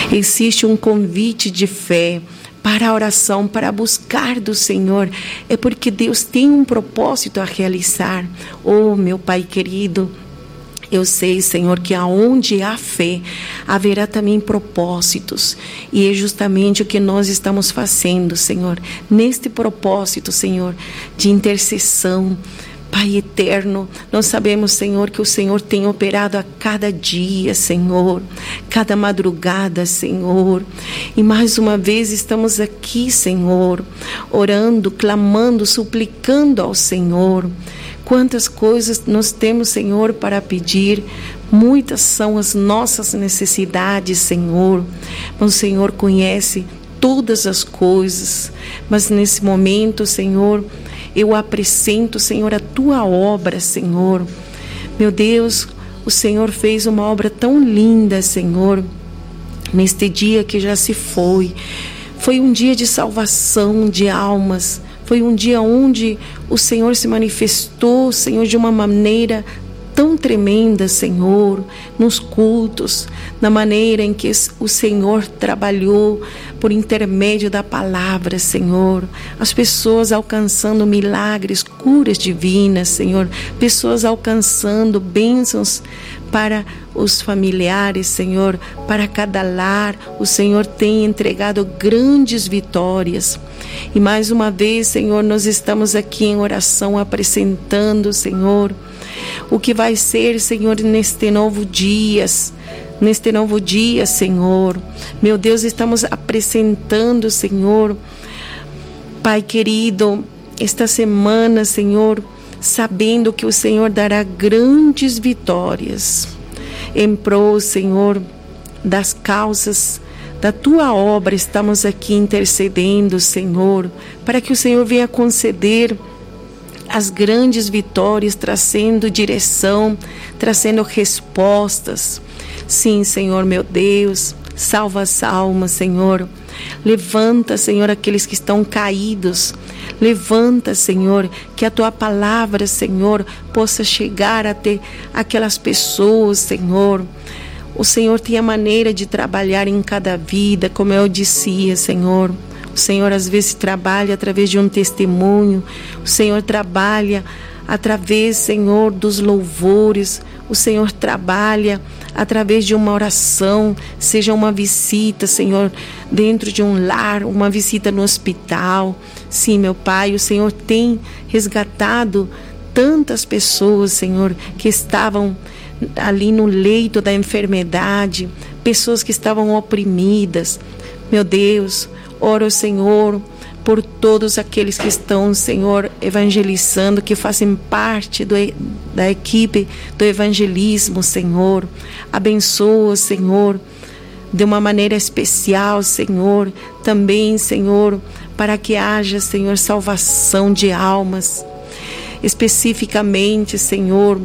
existe um convite de fé para a oração, para buscar do Senhor, é porque Deus tem um propósito a realizar. Oh, meu Pai querido, eu sei, Senhor, que aonde há fé, haverá também propósitos. E é justamente o que nós estamos fazendo, Senhor. Neste propósito, Senhor, de intercessão, Pai eterno, nós sabemos, Senhor, que o Senhor tem operado a cada dia, Senhor, cada madrugada, Senhor. E mais uma vez estamos aqui, Senhor, orando, clamando, suplicando ao Senhor. Quantas coisas nós temos, Senhor, para pedir. Muitas são as nossas necessidades, Senhor. Mas o Senhor conhece todas as coisas. Mas nesse momento, Senhor, eu apresento, Senhor, a Tua obra, Senhor. Meu Deus, o Senhor fez uma obra tão linda, Senhor, neste dia que já se foi. Foi um dia de salvação de almas. Foi um dia onde o Senhor se manifestou, Senhor, de uma maneira tão tremenda, Senhor, nos cultos, na maneira em que o Senhor trabalhou por intermédio da palavra, Senhor. As pessoas alcançando milagres, curas divinas, Senhor. Pessoas alcançando bênçãos para os familiares, Senhor, para cada lar. O Senhor tem entregado grandes vitórias. E mais uma vez, Senhor, nós estamos aqui em oração apresentando, Senhor, o que vai ser, Senhor, neste novo dia, Senhor. Meu Deus, estamos apresentando, Senhor, Pai querido, esta semana, Senhor, sabendo que o Senhor dará grandes vitórias em prol, Senhor, das causas da Tua obra. Estamos aqui intercedendo, Senhor, para que o Senhor venha conceder as grandes vitórias, trazendo direção, trazendo respostas. Sim, Senhor, meu Deus, salva as almas, Senhor. Levanta, Senhor, aqueles que estão caídos. Levanta, Senhor, que a Tua palavra, Senhor, possa chegar até aquelas pessoas, Senhor. O Senhor tem a maneira de trabalhar em cada vida, como eu dizia, Senhor. O Senhor às vezes trabalha através de um testemunho. O Senhor trabalha através, Senhor, dos louvores. O Senhor trabalha através de uma oração, seja uma visita, Senhor, dentro de um lar, uma visita no hospital. Sim, meu Pai, o Senhor tem resgatado tantas pessoas, Senhor, que estavam ali no leito da enfermidade, pessoas que estavam oprimidas. Meu Deus, oro, Senhor, por todos aqueles que estão, Senhor, evangelizando, que fazem parte da equipe do evangelismo, Senhor. Abençoa, Senhor, de uma maneira especial, Senhor, também, Senhor, para que haja, Senhor, salvação de almas, especificamente, Senhor,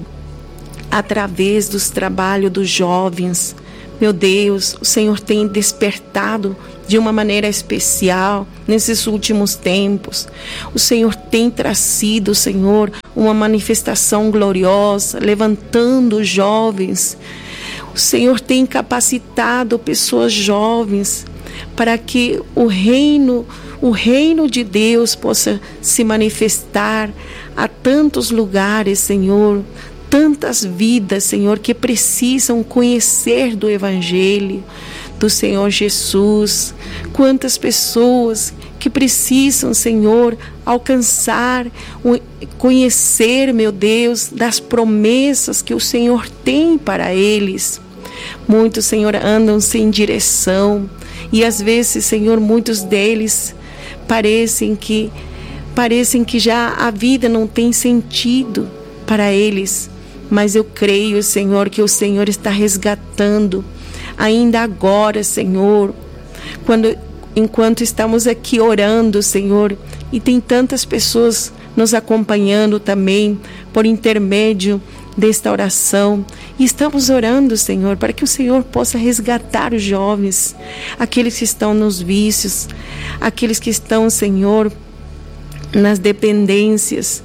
através dos trabalhos dos jovens. Meu Deus, o Senhor tem despertado de uma maneira especial nesses últimos tempos. O Senhor tem trazido, Senhor, uma manifestação gloriosa, levantando os jovens. O Senhor tem capacitado pessoas jovens para que o reino de Deus possa se manifestar a tantos lugares, Senhor. Tantas vidas, Senhor, que precisam conhecer do Evangelho do Senhor Jesus. Quantas pessoas que precisam, Senhor, alcançar, conhecer, meu Deus, das promessas que o Senhor tem para eles. Muitos, Senhor, andam sem direção e às vezes, Senhor, muitos deles parecem que já a vida não tem sentido para eles. Mas eu creio, Senhor, que o Senhor está resgatando ainda agora, Senhor, enquanto estamos aqui orando, Senhor, e tem tantas pessoas nos acompanhando também por intermédio desta oração. E estamos orando, Senhor, para que o Senhor possa resgatar os jovens, aqueles que estão nos vícios, aqueles que estão, Senhor, nas dependências,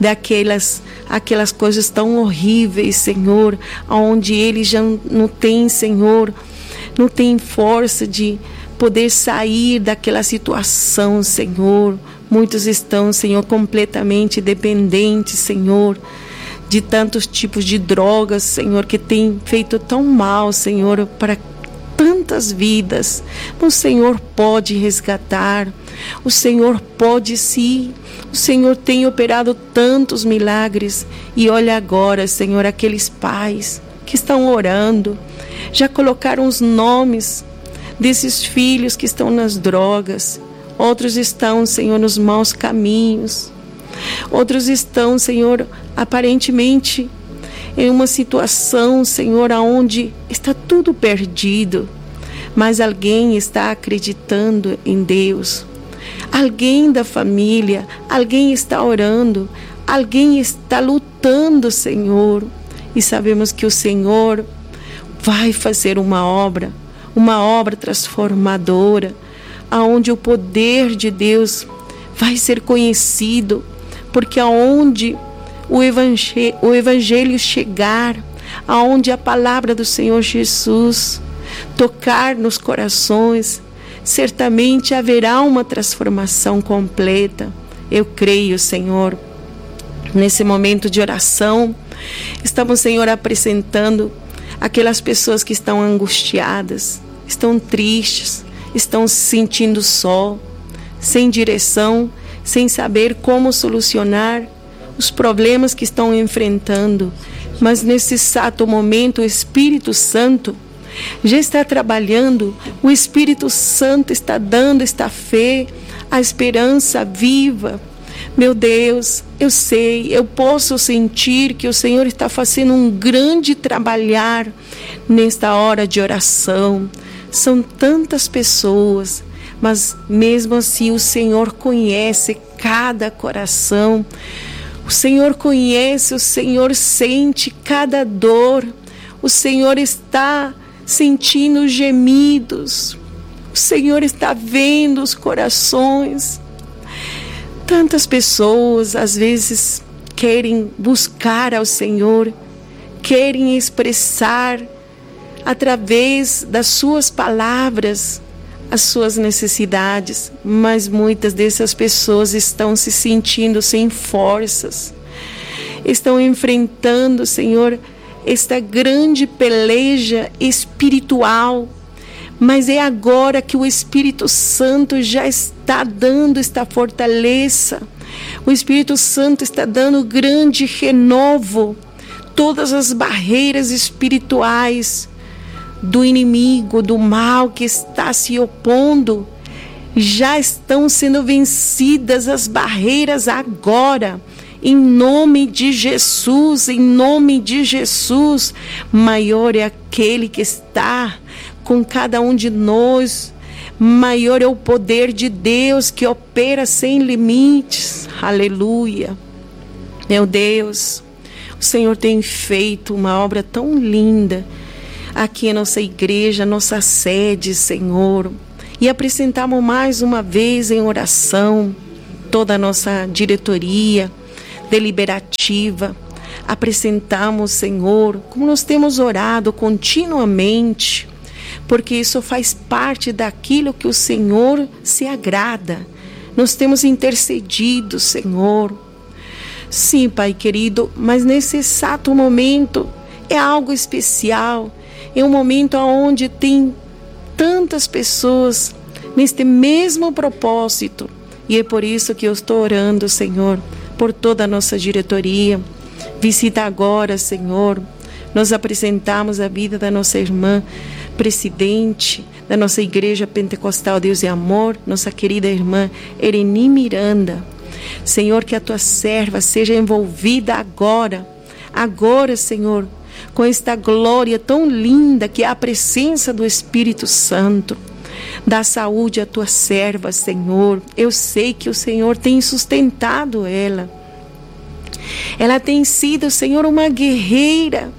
aquelas coisas tão horríveis, Senhor, onde eles já não têm, Senhor, não tem força de poder sair daquela situação, Senhor. Muitos estão, Senhor, completamente dependentes, Senhor, de tantos tipos de drogas, Senhor, que tem feito tão mal, Senhor, para tantas vidas. O Senhor pode resgatar, o Senhor pode sim, o Senhor tem operado tantos milagres. E olha agora, Senhor, aqueles pais que estão orando, já colocaram os nomes desses filhos que estão nas drogas. Outros estão, Senhor, nos maus caminhos. Outros estão, Senhor, aparentemente em uma situação, Senhor, onde está tudo perdido. Mas alguém está acreditando em Deus. Alguém da família, alguém está orando, alguém está lutando, Senhor. E sabemos que o Senhor vai fazer uma obra transformadora, aonde o poder de Deus vai ser conhecido, porque aonde o Evangelho chegar, aonde a palavra do Senhor Jesus tocar nos corações, certamente haverá uma transformação completa. Eu creio, Senhor. Nesse momento de oração, estamos, Senhor, apresentando aquelas pessoas que estão angustiadas, estão tristes, estão se sentindo só, sem direção, sem saber como solucionar os problemas que estão enfrentando. Mas nesse exato momento, o Espírito Santo já está trabalhando, o Espírito Santo está dando esta fé, a esperança viva. Meu Deus, eu sei, eu posso sentir que o Senhor está fazendo um grande trabalhar nesta hora de oração. São tantas pessoas, mas mesmo assim o Senhor conhece cada coração. O Senhor conhece, o Senhor sente cada dor. O Senhor está sentindo os gemidos. O Senhor está vendo os corações. Tantas pessoas às vezes querem buscar ao Senhor, querem expressar através das suas palavras as suas necessidades, mas muitas dessas pessoas estão se sentindo sem forças, estão enfrentando, Senhor, esta grande peleja espiritual. Mas é agora que o Espírito Santo já está dando esta fortaleza. O Espírito Santo está dando grande renovo. Todas as barreiras espirituais do inimigo, do mal que está se opondo, já estão sendo vencidas as barreiras agora. Em nome de Jesus, em nome de Jesus, maior é aquele que está com cada um de nós, maior é o poder de Deus que opera sem limites. Aleluia. Meu Deus, o Senhor tem feito uma obra tão linda aqui em nossa igreja, nossa sede, Senhor. E apresentamos mais uma vez em oração toda a nossa diretoria deliberativa. Apresentamos, Senhor, como nós temos orado continuamente, porque isso faz parte daquilo que o Senhor se agrada. Nós temos intercedido, Senhor. Sim, Pai querido, mas nesse exato momento é algo especial. É um momento onde tem tantas pessoas neste mesmo propósito. E é por isso que eu estou orando, Senhor, por toda a nossa diretoria. Visita agora, Senhor. Nós apresentamos a vida da nossa irmã presidente da nossa Igreja Pentecostal Deus e Amor, nossa querida irmã Ereni Miranda. Senhor, que a tua serva seja envolvida agora, Senhor, com esta glória tão linda que é a presença do Espírito Santo. Dá saúde à tua serva, Senhor. Eu sei que o Senhor tem sustentado ela. Ela tem sido, Senhor, uma guerreira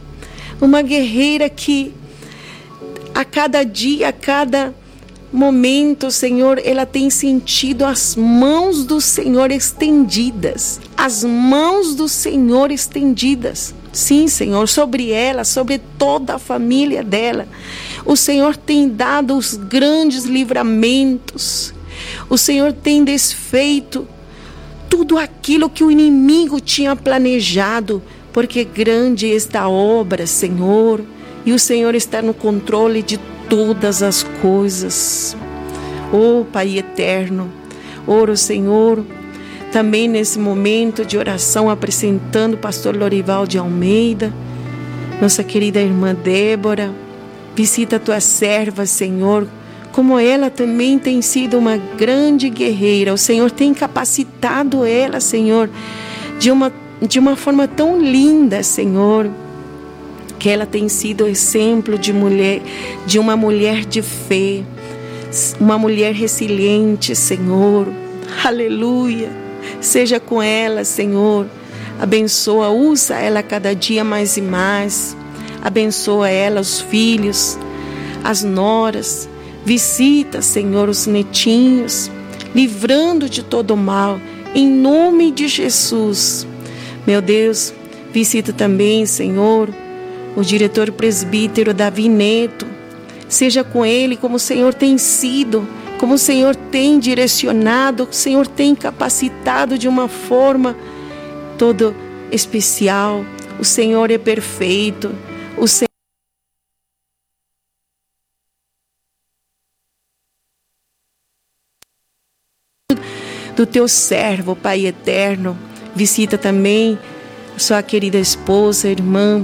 que a cada dia, a cada momento, Senhor, ela tem sentido as mãos do Senhor estendidas. As mãos do Senhor estendidas. Sim, Senhor, sobre ela, sobre toda a família dela. O Senhor tem dado os grandes livramentos. O Senhor tem desfeito tudo aquilo que o inimigo tinha planejado, porque grande é esta obra, Senhor, e o Senhor está no controle de todas as coisas. Oh, Pai eterno, oro, Senhor, também nesse momento de oração, apresentando o pastor Lorival de Almeida, nossa querida irmã Débora. Visita a tua serva, Senhor, como ela também tem sido uma grande guerreira. O Senhor tem capacitado ela, Senhor, de uma forma tão linda, Senhor, que ela tem sido exemplo de uma mulher de fé, uma mulher resiliente, Senhor. Aleluia. Seja com ela, Senhor. Abençoa, usa ela cada dia mais e mais. Abençoa ela, os filhos, as noras. Visita, Senhor, os netinhos, livrando de todo mal, em nome de Jesus. Meu Deus, visita também, Senhor, o diretor presbítero Davi Neto. Seja com ele como o Senhor tem sido, como o Senhor tem direcionado, o Senhor tem capacitado de uma forma toda especial. O Senhor é perfeito. O Senhor do teu servo, Pai eterno. Visita também sua querida esposa, irmã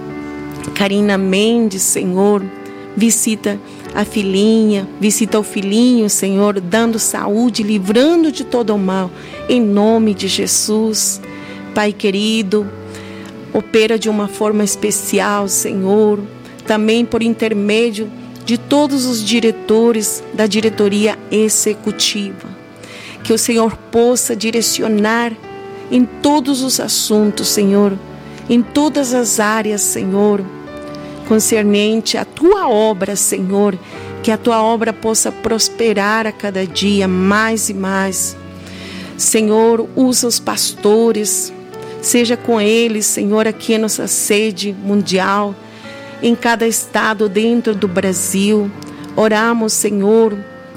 Karina Mendes, Senhor. Visita a filhinha, visita o filhinho, Senhor, dando saúde, livrando de todo o mal, em nome de Jesus. Pai querido, opera de uma forma especial, Senhor, também por intermédio de todos os diretores da diretoria executiva. Que o Senhor possa direcionar em todos os assuntos, Senhor, em todas as áreas, Senhor, concernente à tua obra, Senhor, que a tua obra possa prosperar a cada dia mais e mais. Senhor, usa os pastores, seja com eles, Senhor, aqui em nossa sede mundial, em cada estado dentro do Brasil. Oramos, Senhor,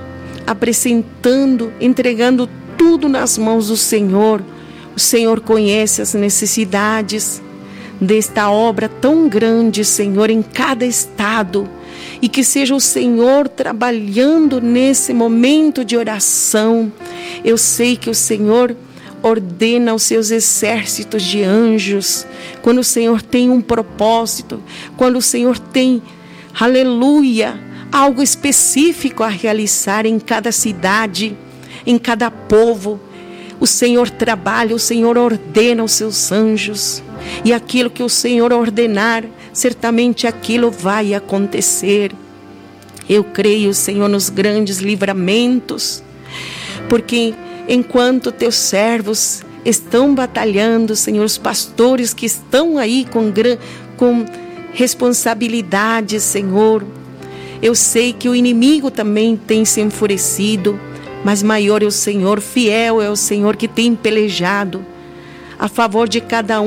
apresentando, entregando tudo nas mãos do Senhor. O Senhor conhece as necessidades desta obra tão grande, Senhor, em cada estado, e que seja o Senhor trabalhando nesse momento de oração. Eu sei que o Senhor ordena os seus exércitos de anjos, quando o Senhor tem um propósito, quando o Senhor tem, aleluia, algo específico a realizar em cada cidade, em cada povo. O Senhor trabalha, o Senhor ordena os seus anjos, e aquilo que o Senhor ordenar, certamente aquilo vai acontecer. Eu creio, Senhor, nos grandes livramentos, porque enquanto teus servos estão batalhando, Senhor, os pastores que estão aí com responsabilidade, Senhor, eu sei que o inimigo também tem se enfurecido, mas maior é o Senhor, fiel é o Senhor que tem pelejado a favor de cada um